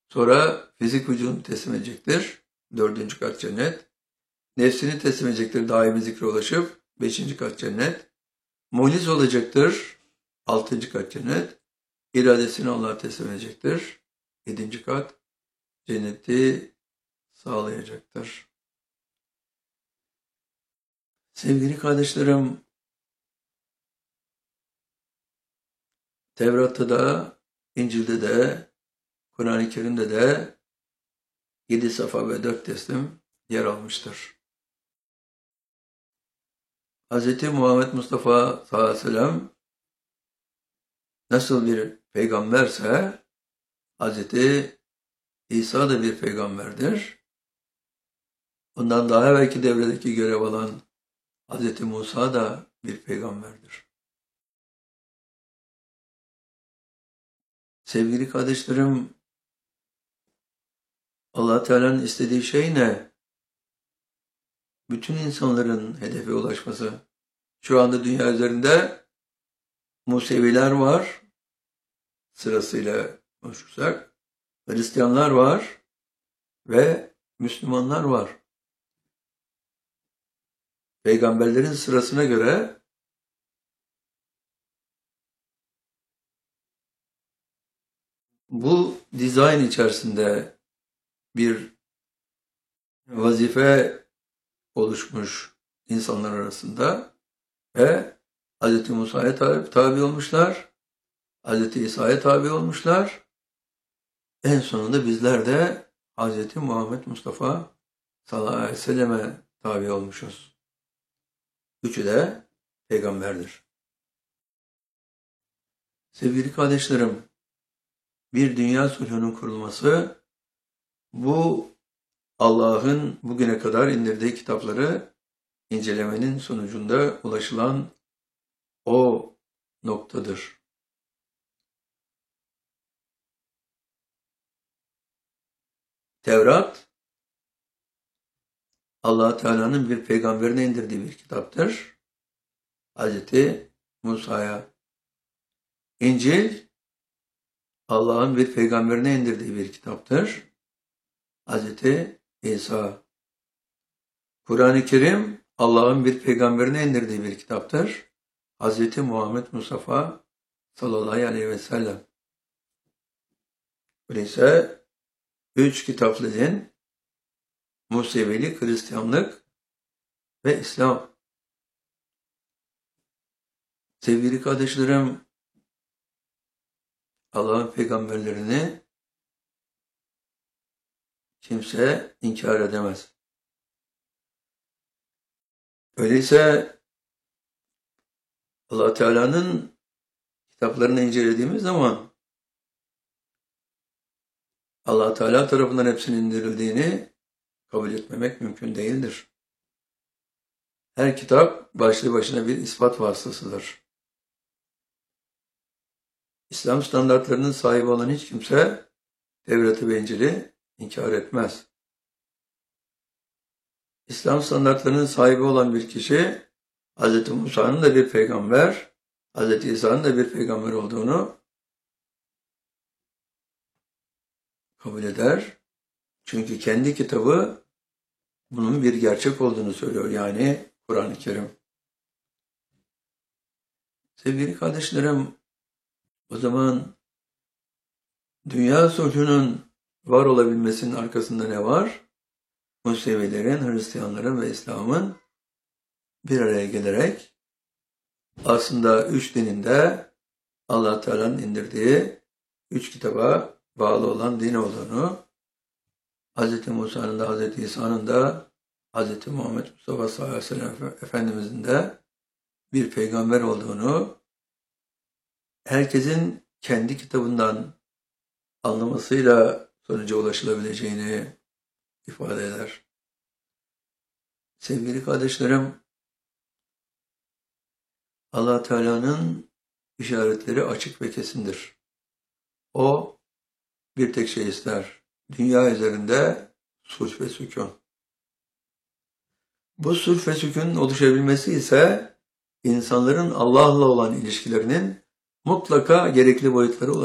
Sonra fizik vücudunu teslim edecektir. 4. kat cennet. Nefsini teslim edecektir. Daimi zikre ulaşıp 5. kat cennet. Muhlis olacaktır. 6. kat cennet. İradesini Allah'a teslim edecektir. 7. kat cenneti sağlayacaktır. Sevgili kardeşlerim, Tevrat'ta da, İncil'de de, Kur'an-ı Kerim'de de 7 safa ve 4 teslim yer almıştır. Hz. Muhammed Mustafa sallallahu aleyhi ve sellem nasıl bir peygamberse Hz. İsa da bir peygamberdir. Ondan daha evvelki devredeki görev alan Hz. Musa da bir peygamberdir. Sevgili kardeşlerim, Allah Teala'nın istediği şey ne? Bütün insanların hedefe ulaşması. Şu anda dünya üzerinde Museviler var, sırasıyla konuşursak. Hristiyanlar var ve Müslümanlar var. Peygamberlerin sırasına göre bu dizayn içerisinde bir vazife oluşmuş insanlar arasında ve Hz. Musa'ya tabi olmuşlar, Hz. İsa'ya tabi olmuşlar. En sonunda bizler de Hz. Muhammed Mustafa sallallahu aleyhi ve selleme tabi olmuşuz. Üçü de peygamberdir. Sevgili kardeşlerim, bir dünya sulhunun kurulması, bu Allah'ın bugüne kadar indirdiği kitapları incelemenin sonucunda ulaşılan o noktadır. Tevrat, Allah Teala'nın bir peygamberine indirdiği bir kitaptır. Hz. Musa'ya. İncil, Allah'ın bir peygamberine indirdiği bir kitaptır. Hz. İsa. Kur'an-ı Kerim, Allah'ın bir peygamberine indirdiği bir kitaptır. Hz. Muhammed Mustafa sallallahu aleyhi ve sellem. Öyleyse 3 kitaplı din, Musevilik, Hristiyanlık ve İslam. Sevgili kardeşlerim, Allah'ın peygamberlerini kimse inkar edemez. Öyleyse Allah Teala'nın kitaplarını incelediğimiz zaman Allah Teala tarafından hepsinin indirildiğini kabul etmemek mümkün değildir. Her kitap başlı başına bir ispat vasıtasıdır. İslam standartlarının sahibi olan hiç kimse Tevrat'ı ve İncil'i inkar etmez. İslam standartlarının sahibi olan bir kişi, Hz. Musa'nın da bir peygamber, Hz. İsa'nın da bir peygamber olduğunu kabul eder. Çünkü kendi kitabı bunun bir gerçek olduğunu söylüyor. Yani Kur'an-ı Kerim. Sevgili kardeşlerim, o zaman dünya sulhunun var olabilmesinin arkasında ne var? Musevilerin, Hristiyanların ve İslam'ın bir araya gelerek aslında 3 dininde Allah Teala'nın indirdiği 3 kitaba bağlı olan din olduğunu, Hz. Musa'nın da, Hz. İsa'nın da, Hz. Muhammed Mustafa sallallahu aleyhi ve sellem Efendimizin de bir peygamber olduğunu, herkesin kendi kitabından anlamasıyla sonuca ulaşılabileceğini ifade eder. Sevgili kardeşlerim, Allah Teala'nın işaretleri açık ve kesindir. O bir tek şey ister. Dünya üzerinde sulh ve sükun. Bu sulh ve sükunun oluşabilmesi ise insanların Allah'la olan ilişkilerinin mutlaka gerekli boyutlara